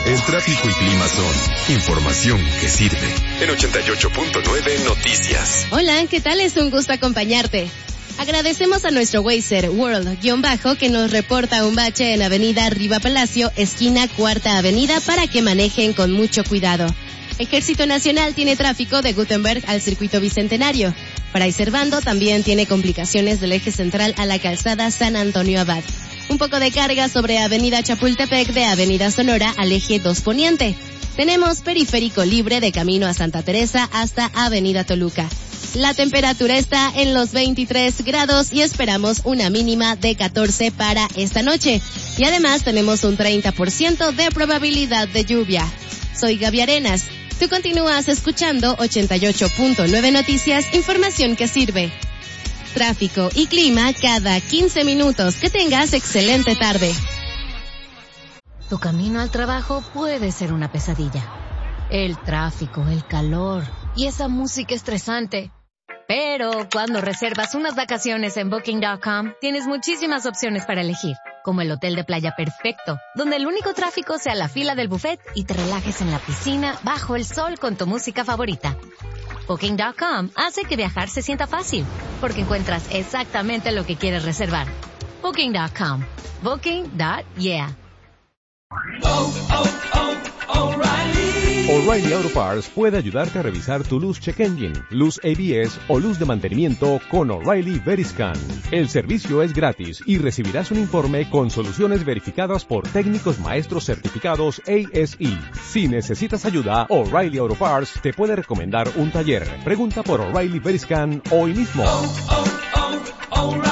El tráfico y clima son información que sirve. En 88.9 Noticias. Hola, ¿qué tal? Es un gusto acompañarte. Agradecemos a nuestro Wazer World- que nos reporta un bache en Avenida Riva Palacio, esquina Cuarta Avenida, para que manejen con mucho cuidado. Ejército Nacional tiene tráfico de Gutenberg al Circuito Bicentenario. Fray Servando también tiene complicaciones del eje central a la calzada San Antonio Abad. Un poco de carga sobre Avenida Chapultepec de Avenida Sonora al eje 2 Poniente. Tenemos periférico libre de camino a Santa Teresa hasta Avenida Toluca. La temperatura está en los 23 grados y esperamos una mínima de 14 para esta noche. Y además tenemos un 30% de probabilidad de lluvia. Soy Gaby Arenas. Tú continúas escuchando 88.9 Noticias, información que sirve. Tráfico y clima cada 15 minutos. Que tengas excelente tarde. Tu camino al trabajo puede ser una pesadilla. El tráfico, el calor y esa música estresante. Pero cuando reservas unas vacaciones en Booking.com, tienes muchísimas opciones para elegir, como el hotel de playa perfecto, donde el único tráfico sea la fila del buffet y te relajes en la piscina bajo el sol con tu música favorita. Booking.com hace que viajar se sienta fácil, porque encuentras exactamente lo que quieres reservar. Booking.com. Booking.yeah. O'Reilly Auto Parts puede ayudarte a revisar tu luz check engine, luz ABS o luz de mantenimiento con O'Reilly Veriscan. El servicio es gratis y recibirás un informe con soluciones verificadas por técnicos maestros certificados ASE. Si necesitas ayuda, O'Reilly Auto Parts te puede recomendar un taller. Pregunta por O'Reilly Veriscan hoy mismo.